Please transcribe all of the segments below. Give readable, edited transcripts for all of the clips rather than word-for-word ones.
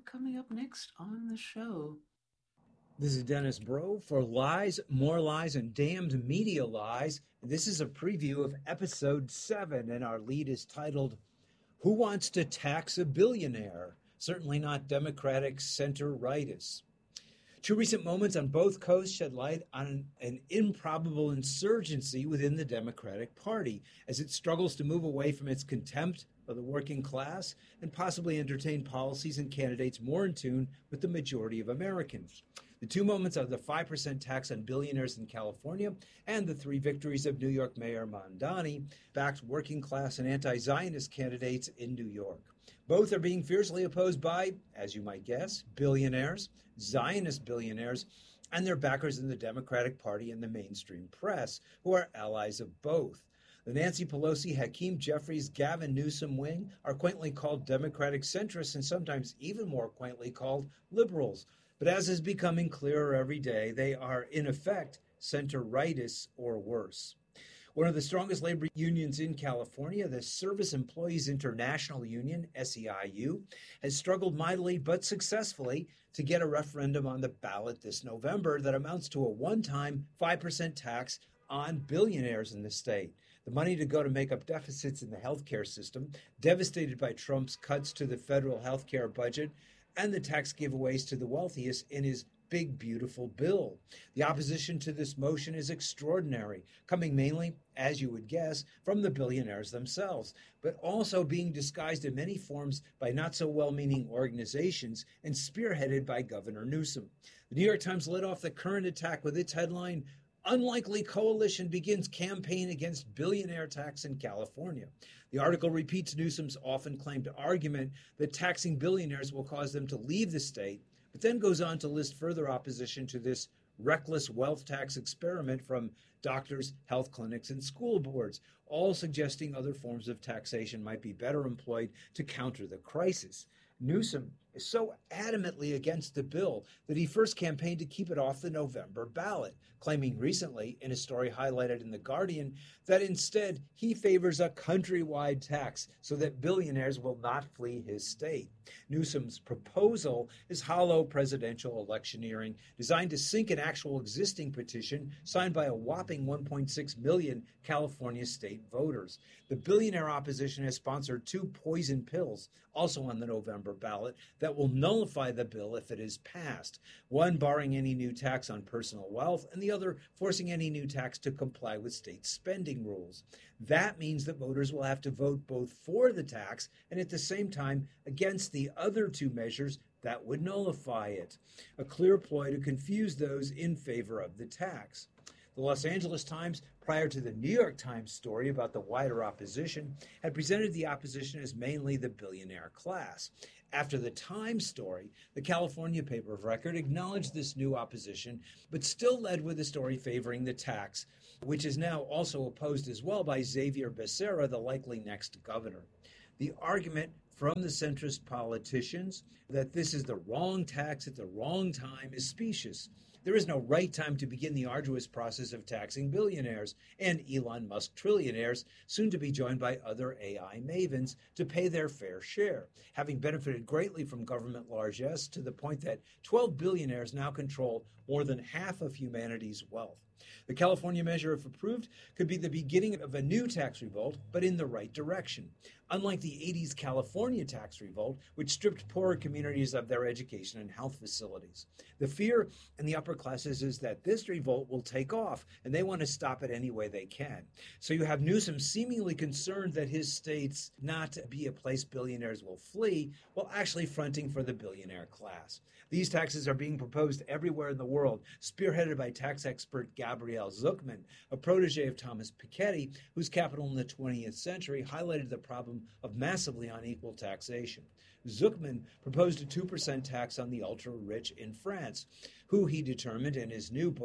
coming up next on the show. This is Dennis Bro for Lies, More Lies, and Damned Media Lies. This is a preview of episode 7, and our lead is titled, Who Wants to Tax a Billionaire? Certainly not Democratic center-rightists. Two recent moments on both coasts shed light on an improbable insurgency within the Democratic Party as it struggles to move away from its contempt of the working class and possibly entertain policies and candidates more in tune with the majority of Americans. The two moments are the 5% tax on billionaires in California and the 3 victories of New York Mayor Mamdani, backed working class and anti-Zionist candidates in New York. Both are being fiercely opposed by, as you might guess, billionaires, Zionist billionaires, and their backers in the Democratic Party and the mainstream press, who are allies of both. The Nancy Pelosi, Hakeem Jeffries, Gavin Newsom wing are quaintly called Democratic centrists and sometimes even more quaintly called liberals. But as is becoming clearer every day, they are, in effect, center-rightists or worse. One of the strongest labor unions in California, the Service Employees International Union, SEIU, has struggled mightily but successfully to get a referendum on the ballot this November that amounts to a one-time 5% tax on billionaires in the state. The money to go to make up deficits in the healthcare system, devastated by Trump's cuts to the federal healthcare budget, and the tax giveaways to the wealthiest in his big, beautiful bill. The opposition to this motion is extraordinary, coming mainly, as you would guess, from the billionaires themselves, but also being disguised in many forms by not-so-well-meaning organizations and spearheaded by Governor Newsom. The New York Times led off the current attack with its headline, Unlikely Coalition Begins Campaign Against Billionaire Tax in California. The article repeats Newsom's often claimed argument that taxing billionaires will cause them to leave the state, but then goes on to list further opposition to this reckless wealth tax experiment from doctors, health clinics, and school boards, all suggesting other forms of taxation might be better employed to counter the crisis. Newsom is so adamantly against the bill that he first campaigned to keep it off the November ballot, claiming recently, in a story highlighted in The Guardian, that instead he favors a countrywide tax so that billionaires will not flee his state. Newsom's proposal is hollow presidential electioneering designed to sink an actual existing petition signed by a whopping 1.6 million California state voters. The billionaire opposition has sponsored 2 poison pills, also on the November ballot, that will nullify the bill if it is passed. One barring any new tax on personal wealth, and the other forcing any new tax to comply with state spending rules. That means that voters will have to vote both for the tax and at the same time against the other 2 measures that would nullify it. A clear ploy to confuse those in favor of the tax. The Los Angeles Times, prior to the New York Times story about the wider opposition, had presented the opposition as mainly the billionaire class. After the Times story, the California paper of record acknowledged this new opposition, but still led with a story favoring the tax, which is now also opposed as well by Xavier Becerra, the likely next governor. The argument from the centrist politicians that this is the wrong tax at the wrong time is specious. There is no right time to begin the arduous process of taxing billionaires and Elon Musk trillionaires, soon to be joined by other AI mavens, to pay their fair share, having benefited greatly from government largesse to the point that 12 billionaires now control more than half of humanity's wealth. The California measure, if approved, could be the beginning of a new tax revolt, but in the right direction. Unlike the 80s California tax revolt, which stripped poorer communities of their education and health facilities. The fear in the upper classes is that this revolt will take off, and they want to stop it any way they can. So you have Newsom seemingly concerned that his state's not be a place billionaires will flee, while actually fronting for the billionaire class. These taxes are being proposed everywhere in the world, spearheaded by tax expert Gabrielle Zucman, a protege of Thomas Piketty, whose Capital in the 20th Century highlighted the problem of massively unequal taxation. Zucman proposed a 2% tax on the ultra-rich in France, who he determined in his new book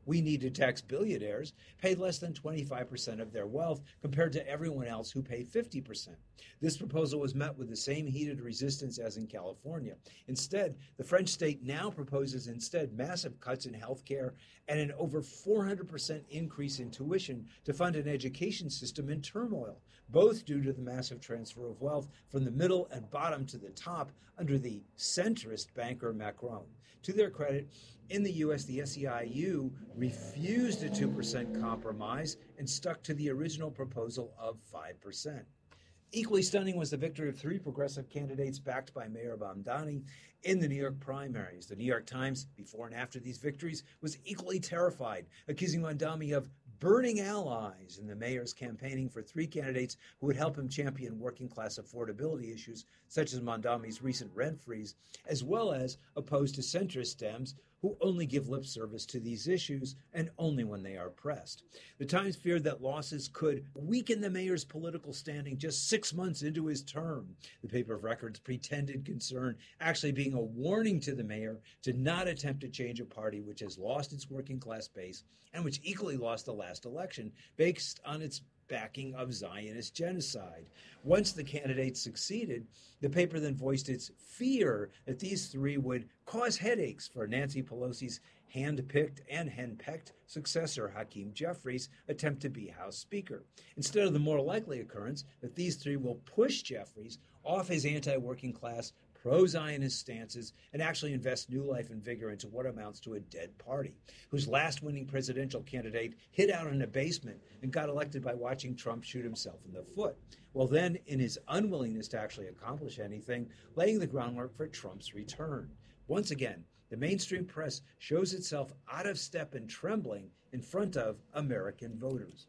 We need to tax billionaires, pay less than 25% of their wealth compared to everyone else who pay 50%. This proposal was met with the same heated resistance as in California. Instead, the French state now proposes massive cuts in health care and an over 400% increase in tuition to fund an education system in turmoil, both due to the massive transfer of wealth from the middle and bottom to the top under the centrist banker Macron. To their credit, in the U.S., the SEIU refused a 2% compromise and stuck to the original proposal of 5%. Equally stunning was the victory of three progressive candidates backed by Mayor Mamdani in the New York primaries. The New York Times, before and after these victories, was equally terrified, accusing Mamdani of burning allies in the mayor's campaigning for three candidates who would help him champion working-class affordability issues, such as Mamdani's recent rent freeze, as well as opposed to centrist Dems who only give lip service to these issues and only when they are pressed. The Times feared that losses could weaken the mayor's political standing just 6 months into his term. The paper of record's pretended concern actually being a warning to the mayor to not attempt to change a party which has lost its working class base and which equally lost the last election based on its backing of Zionist genocide. Once the candidates succeeded, the paper then voiced its fear that these three would cause headaches for Nancy Pelosi's hand-picked and henpecked successor, Hakeem Jeffries' attempt to be House Speaker, instead of the more likely occurrence that these three will push Jeffries off his anti-working class, pro-Zionist stances and actually invest new life and vigor into what amounts to a dead party, whose last winning presidential candidate hid out in a basement and got elected by watching Trump shoot himself in the foot. Well, then, in his unwillingness to actually accomplish anything, laying the groundwork for Trump's return. Once again, the mainstream press shows itself out of step and trembling in front of American voters.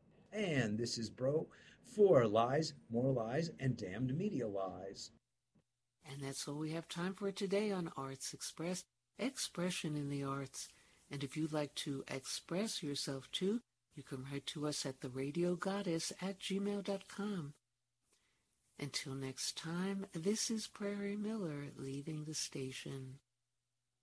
And this is Bro for Lies, More Lies, and Damned Media Lies. And that's all we have time for today on Arts Express, expression in the arts. And if you'd like to express yourself too, you can write to us at theradiogoddess@gmail.com. Until next time, this is Prairie Miller leaving the station.